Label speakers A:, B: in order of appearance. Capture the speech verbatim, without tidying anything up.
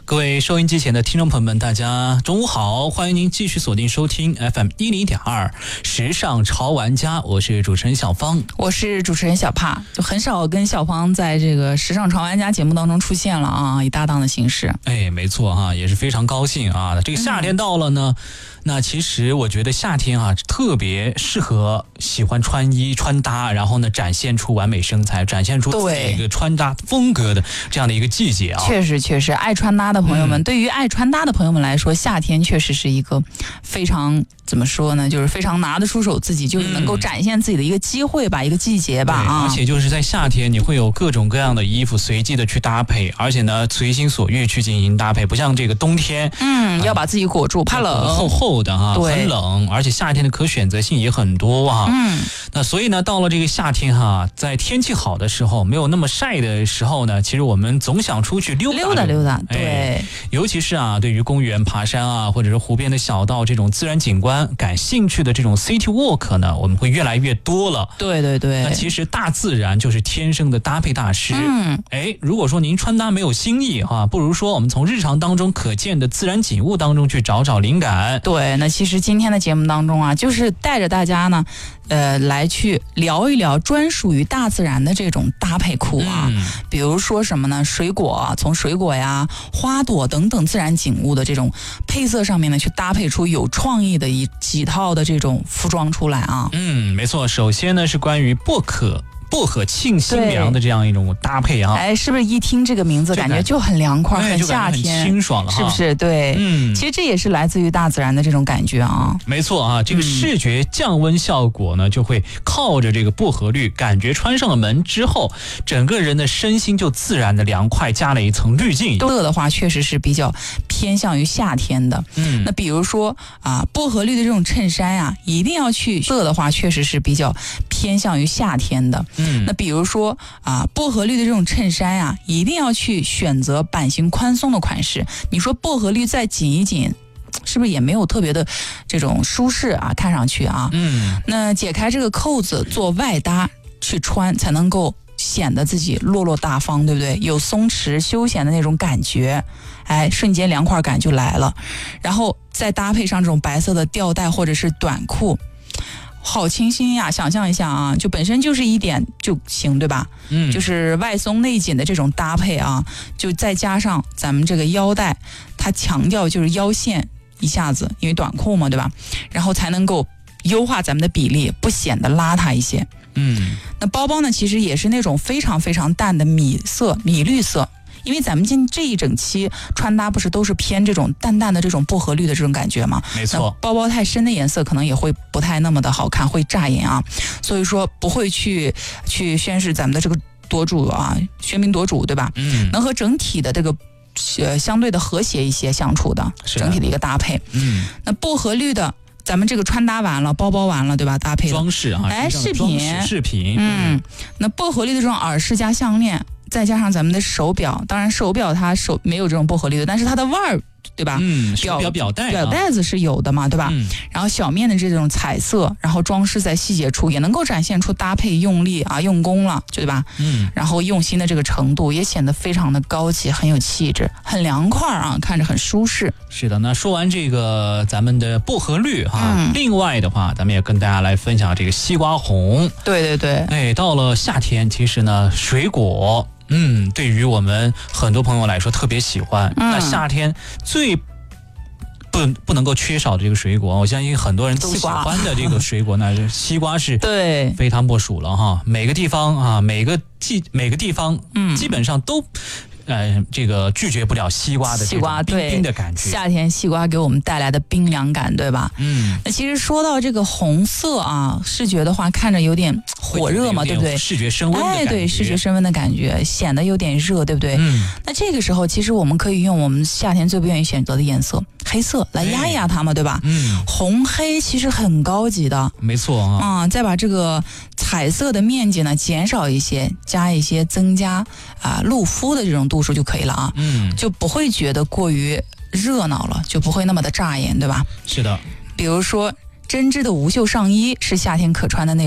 A: 各位收音机前的听众朋友们，大家中午好，欢迎您继续锁定收听 F M 一零点二时尚潮玩家，我是主持人小芳，
B: 我是主持人小帕，就很少跟小芳在这个时尚潮玩家节目当中出现了啊，以搭档的形式。
A: 哎，没错哈、啊，也是非常高兴啊。这个夏天到了呢，嗯、那其实我觉得夏天啊特别适合喜欢穿衣穿搭，然后呢展现出完美身材，展现出自己一个穿搭风格的这样的一个季节啊。
B: 确实确实，爱穿搭的朋友们、嗯，对于爱穿搭的朋友们来说，夏天确实是一个非常怎么说呢，就是非常拿得出手自己，就是能够展现自己的一个机会吧，嗯、一个季节吧啊。
A: 而且就是在夏天，你会有各种各样的衣服随机的去搭配，而且呢随心所欲去进行搭配，不像这个冬天，
B: 嗯，呃、要把自己裹住，怕冷，
A: 厚厚的哈、啊，很冷，而且夏天的可选择性也很多啊。
B: 嗯，
A: 那所以呢，到了这个夏天哈、啊，在天气好的时候，没有那么晒的时候呢，其实我们总想出去溜达
B: 溜达溜达，对。
A: 哎，尤其是啊，对于公园、爬山啊，或者是湖边的小道这种自然景观感兴趣的这种 city walk 呢，我们会越来越多了。
B: 对对对。
A: 那其实大自然就是天生的搭配大师。
B: 嗯。
A: 哎，如果说您穿搭没有新意哈、啊，不如说我们从日常当中可见的自然景物当中去找找灵感。
B: 对，那其实今天的节目当中啊，就是带着大家呢，呃，来去聊一聊专属于大自然的这种搭配库啊。
A: 嗯。
B: 比如说什么呢？水果，从水果呀、花朵等等自然景物的这种配色上面呢，去搭配出有创意的一几套的这种服装出来啊。
A: 嗯，没错。首先呢是关于薄荷。薄荷沁心凉的这样一种搭配啊，
B: 哎，是不是一听这个名字感觉就很凉快、很夏天、
A: 很清爽了哈？
B: 是不是？对，
A: 嗯，
B: 其实这也是来自于大自然的这种感觉啊。
A: 没错啊，这个视觉降温效果呢，嗯、就会靠着这个薄荷绿，感觉穿上了门之后，整个人的身心就自然的凉快，加了一层滤镜。
B: 色的话，确实是比较偏向于夏天的。
A: 嗯，
B: 那比如说啊，薄荷绿的这种衬衫啊，一定要去色的话，确实是比较偏向于夏天的。
A: 嗯，
B: 那比如说啊，薄荷绿的这种衬衫呀、啊，一定要去选择版型宽松的款式。你说薄荷绿再紧一紧，是不是也没有特别的这种舒适啊？看上去啊，
A: 嗯，
B: 那解开这个扣子做外搭去穿，才能够显得自己落落大方，对不对？有松弛休闲的那种感觉，哎，瞬间凉快感就来了。然后再搭配上这种白色的吊带或者是短裤。好清新呀！想象一下啊，就本身就是一点就行，对吧？
A: 嗯，
B: 就是外松内紧的这种搭配啊，就再加上咱们这个腰带，它强调就是腰线一下子，因为短裤嘛，对吧？然后才能够优化咱们的比例，不显得邋遢一些。
A: 嗯，
B: 那包包呢，其实也是那种非常非常淡的米色、米绿色。因为咱们今这一整期穿搭不是都是偏这种淡淡的这种薄荷绿的这种感觉吗？
A: 没错，
B: 包包太深的颜色可能也会不太那么的好看，会扎眼啊。所以说不会去去宣示咱们的这个夺主啊，喧宾夺主，对吧？
A: 嗯，
B: 能和整体的这个呃相对的和谐一些相处的，
A: 是
B: 整体的一个搭配。
A: 嗯，
B: 那薄荷绿的。咱们这个穿搭完了，包包完了，对吧？搭配
A: 装饰啊，
B: 哎，饰品，
A: 饰品，
B: 嗯，那薄荷绿的这种耳饰加项链，再加上咱们的手表，当然手表它手没有这种薄荷绿的，但是它的腕儿，对吧？
A: 嗯，表表表带、啊，
B: 表带子是有的嘛，对吧？
A: 嗯，
B: 然后小面的这种彩色，然后装饰在细节处，也能够展现出搭配用力啊、用功了，对吧？
A: 嗯，
B: 然后用心的这个程度，也显得非常的高级，很有气质，很凉快啊，看着很舒适。
A: 是的，那说完这个咱们的薄荷绿哈、
B: 嗯，
A: 另外的话，咱们也跟大家来分享这个西瓜红。
B: 对对对，
A: 哎，到了夏天，其实呢，水果。嗯，对于我们很多朋友来说特别喜欢。嗯、那夏天最不不能够缺少的这个水果，我相信很多人都喜欢的这个水果，那是西瓜是
B: 对
A: 非它莫属了哈。每个地方啊，每个季每个地方，嗯，基本上都。呃，这个拒绝不了西瓜的这种冰冰的感觉。
B: 夏天西瓜给我们带来的冰凉感，对吧？
A: 嗯。
B: 那其实说到这个红色啊，视觉的话看着有点火热嘛，对不对？
A: 视觉升温的感觉。
B: 哎，对，视觉升温的感觉，显得有点热，对不对？
A: 嗯。那
B: 这个时候，其实我们可以用我们夏天最不愿意选择的颜色黑色来压一压它嘛，对吧？
A: 嗯。
B: 红黑其实很高级的。
A: 没错啊。
B: 啊、嗯，再把这个彩色的面积呢减少一些，加一些增加啊露肤的这种度数就可以了啊。
A: 嗯，
B: 就不会觉得过于热闹了，就不会那么的扎眼，对吧？
A: 是的。
B: 比如说针织的无袖上衣是夏天可穿的那